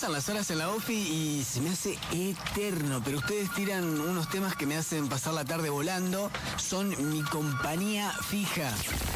pasan las horas en la OFI y se me hace eterno, pero ustedes tiran unos temas que me hacen pasar la tarde volando. Son mi compañía fija.